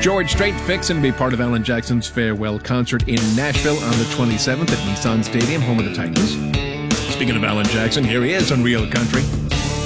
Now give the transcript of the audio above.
George Strait fixing to be part of Alan Jackson's farewell concert in Nashville on the 27th at Nissan Stadium, home of the Titans. Speaking of Alan Jackson, here he is on Real Country.